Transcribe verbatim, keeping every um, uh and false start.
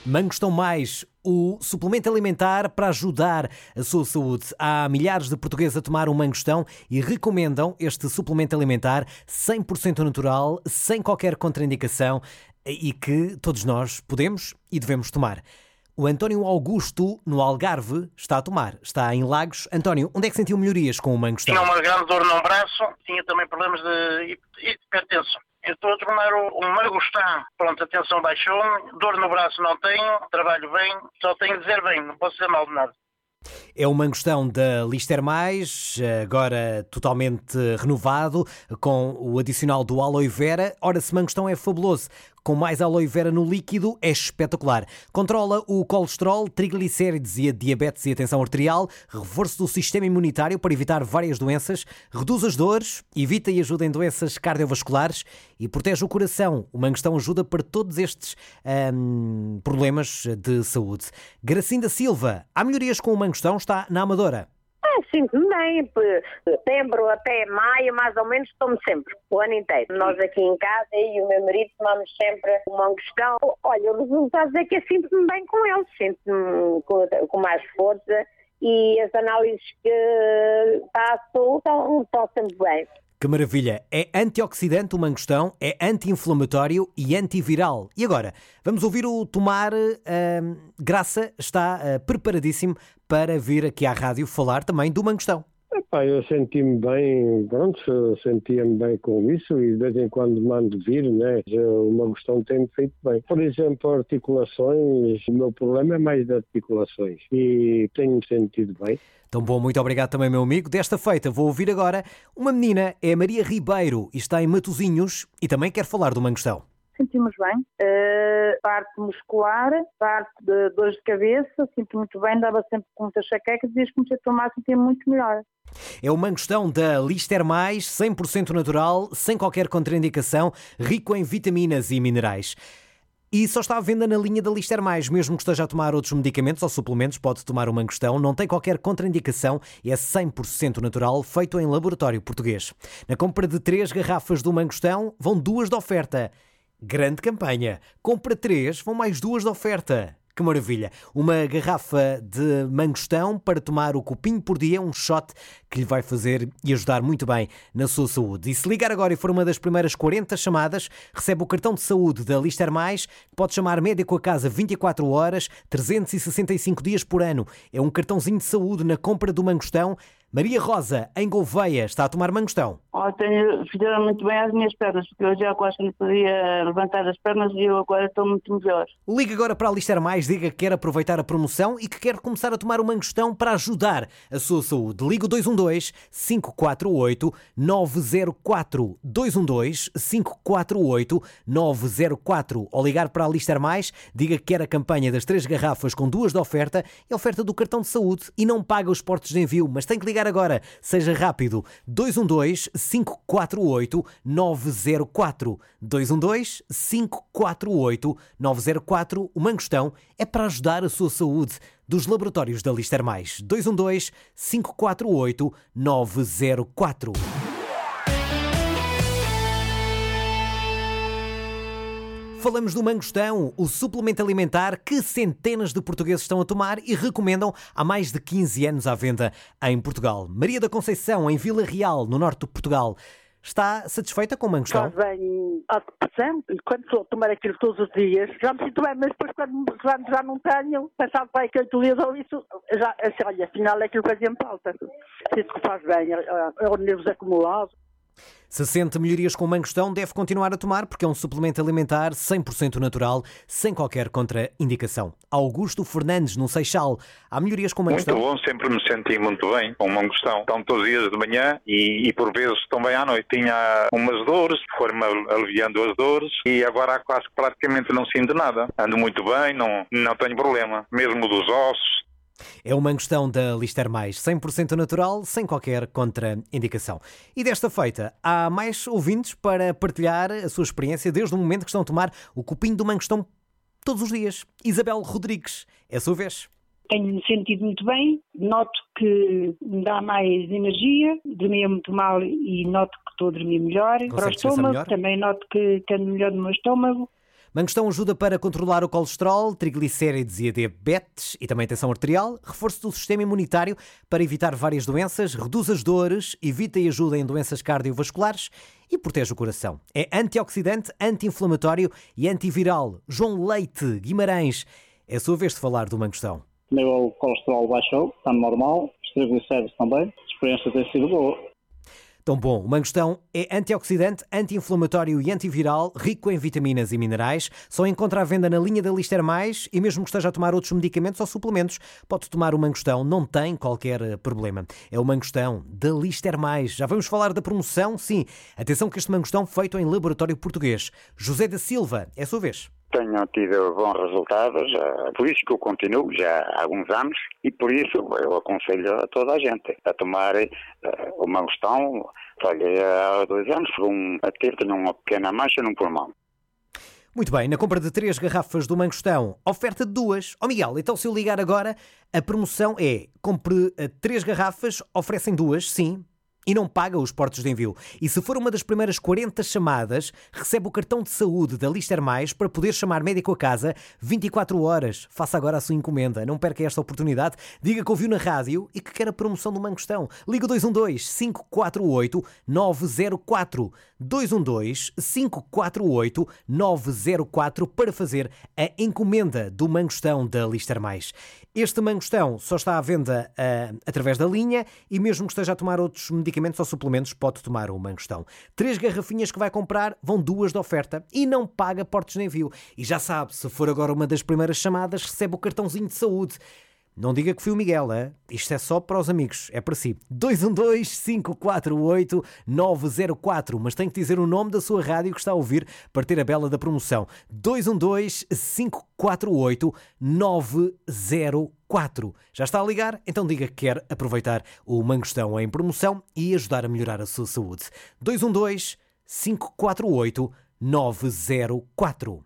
Mangostão Mais, o suplemento alimentar para ajudar a sua saúde. Há milhares de portugueses a tomar um mangostão e recomendam este suplemento alimentar cem por cento natural, sem qualquer contraindicação e que todos nós podemos e devemos tomar. O António Augusto, no Algarve, está a tomar. Está em Lagos. António, onde é que sentiu melhorias com o mangostão? Tinha uma grande dor no braço, tinha também problemas de hipertensão. Eu estou a tomar o, o mangostão. Pronto, a tensão baixou, dor no braço não tenho, trabalho bem, só tenho de dizer bem, não posso dizer mal de nada. É o mangostão da Lister Mais, agora totalmente renovado, com o adicional do aloe vera. Ora, se mangostão é fabuloso, com mais aloe vera no líquido, é espetacular. Controla o colesterol, triglicérides e a diabetes e a tensão arterial, reforço do sistema imunitário para evitar várias doenças, reduz as dores, evita e ajuda em doenças cardiovasculares e protege o coração. O mangostão ajuda para todos estes hum, problemas de saúde. Gracinda Silva, há melhorias com o mangostão? Está na Amadora. Ah, sinto-me bem, de setembro até maio, mais ou menos, tomo sempre, o ano inteiro. Nós aqui em casa, eu e o meu marido, tomamos sempre o mangostão. Olha, o resultado é que eu sinto-me bem com ele, sinto-me com, com mais força e as análises que faço estão, estão sempre bem. Que maravilha! É antioxidante o mangostão, é anti-inflamatório e antiviral. E agora, vamos ouvir o Tomar. Uh, Graça está uh, preparadíssimo para vir aqui à rádio falar também do mangostão. Epá, eu senti-me bem, pronto, sentia-me bem com isso e de vez em quando mando vir, né? O mangostão tem-me feito bem. Por exemplo, articulações, o meu problema é mais de articulações e tenho-me sentido bem. Tão bom, muito obrigado também, meu amigo. Desta feita, vou ouvir agora uma menina, é a Maria Ribeiro, e está em Matosinhos e também quer falar do mangostão. Sentimos bem, uh, parte muscular, parte de dores de cabeça, sinto muito bem, dava sempre com muita chaqueca, desde que comecei a tomar sentia muito melhor. É o mangostão da Lister Mais, cem por cento natural, sem qualquer contraindicação, rico em vitaminas e minerais. E só está à venda na linha da Lister Mais. Mesmo que esteja a tomar outros medicamentos ou suplementos, pode tomar o mangostão. Não tem qualquer contraindicação e é cem por cento natural, feito em laboratório português. Na compra de três garrafas do mangostão, vão duas de oferta. Grande campanha. Compra três, vão mais duas de oferta. Que maravilha. Uma garrafa de mangostão para tomar o copinho por dia, um shot que lhe vai fazer e ajudar muito bem na sua saúde. E se ligar agora e for uma das primeiras quarenta chamadas, recebe o cartão de saúde da Lister Mais, pode chamar médico a casa vinte e quatro horas, trezentos e sessenta e cinco dias por ano. É um cartãozinho de saúde na compra do mangostão. Maria Rosa, em Gouveia, está a tomar mangostão. Oh, tenho, fizeram muito bem às minhas pernas, porque eu já quase não podia levantar as pernas e eu agora estou muito melhor. Liga agora para a Lister Mais, diga que quer aproveitar a promoção e que quer começar a tomar o mangostão para ajudar a sua saúde. Liga o dois um dois, cinco quatro oito, nove zero quatro, dois um dois, cinco quatro oito, nove zero quatro, ou ligar para a Lister Mais, diga que quer a campanha das três garrafas com duas de oferta, é oferta do cartão de saúde e não paga os portos de envio, mas tem que ligar agora, seja rápido. dois um dois, cinco quatro oito, nove zero quatro, dois um dois, cinco quatro oito, nove zero quatro. O mangostão é para ajudar a sua saúde. Dos laboratórios da Lister Mais, dois um dois, cinco quatro oito, nove zero quatro. Falamos do mangostão, o suplemento alimentar que centenas de portugueses estão a tomar e recomendam há mais de quinze anos à venda em Portugal. Maria da Conceição, em Vila Real, no norte de Portugal, está satisfeita com o mangostão? Faz bem à depressão, e quando estou a tomar aquilo todos os dias, já me sinto bem, mas depois quando já, já não tenho, passado para aí que oito dias ou isso, já, assim, olha, afinal aquilo fazia-me falta. Sinto que faz bem, é, é o nervos acumulados. Se sente melhorias com o mangostão, deve continuar a tomar, porque é um suplemento alimentar cem por cento natural, sem qualquer contraindicação. Augusto Fernandes, no Seixal, há melhorias com o mangostão? Muito bom, sempre me senti muito bem com o mangostão. Estão todos os dias de manhã e, e por vezes também à noite. Tinha umas dores, foram-me aliviando as dores e agora quase praticamente não sinto nada. Ando muito bem, não, não tenho problema, mesmo dos ossos. É o mangostão da Lister Mais, cem por cento natural, sem qualquer contraindicação. E desta feita, há mais ouvintes para partilhar a sua experiência desde o momento que estão a tomar o copinho do mangostão todos os dias. Isabel Rodrigues, é a sua vez. Tenho-me sentido muito bem, noto que me dá mais energia, dormia muito mal e noto que estou a dormir melhor. Consegue Para o estômago, também noto que ando melhor no meu estômago. Mangostão ajuda para controlar o colesterol, triglicéridos e a diabetes e também a tensão arterial, reforço do sistema imunitário para evitar várias doenças, reduz as dores, evita e ajuda em doenças cardiovasculares e protege o coração. É antioxidante, anti-inflamatório e antiviral. João Leite Guimarães, é a sua vez de falar do mangostão. O meu colesterol baixou, está normal, os triglicéridos também, a experiência tem sido boa. Tão bom, o mangostão é antioxidante, anti-inflamatório e antiviral, rico em vitaminas e minerais. Só encontra à venda na linha da Lister Mais e mesmo que esteja a tomar outros medicamentos ou suplementos, pode tomar o mangostão, não tem qualquer problema. É o mangostão da Lister Mais. Já vamos falar da promoção? Sim. Atenção que este mangostão feito em laboratório português. José da Silva, é a sua vez. Tenho tido bons resultados, por isso que eu continuo já há alguns anos e por isso eu aconselho a toda a gente a tomar uh, o mangostão. Olha, há dois anos um, a ter tinha uma pequena mancha no pulmão. Muito bem, na compra de três garrafas do mangostão, oferta de duas. Ó Miguel, então se eu ligar agora, a promoção é compre três garrafas, oferecem duas, sim. E não paga os portos de envio. E se for uma das primeiras quarenta chamadas, recebe o cartão de saúde da Lister Mais para poder chamar médico a casa vinte e quatro horas. Faça agora a sua encomenda. Não perca esta oportunidade. Diga que ouviu na rádio e que quer a promoção do mangostão. Liga dois um dois, cinco quatro oito, nove zero quatro. dois um dois, cinco quatro oito, nove zero quatro para fazer a encomenda do mangostão da Lister Mais. Este mangostão só está à venda uh, através da linha e mesmo que esteja a tomar outros medicamentos ou suplementos, pode tomar o mangostão. Três garrafinhas que vai comprar, vão duas de oferta e não paga portos de envio. E já sabe, se for agora uma das primeiras chamadas, recebe o cartãozinho de saúde. Não diga que foi o Miguel, é? Isto é só para os amigos, é para si. dois um dois, cinco quatro oito, nove zero quatro, mas tem que dizer o nome da sua rádio que está a ouvir para ter a bela da promoção. dois um dois, cinco quatro oito, nove zero quatro. Já está a ligar? Então diga que quer aproveitar o mangostão em promoção e ajudar a melhorar a sua saúde. dois um dois, cinco quatro oito, nove zero quatro.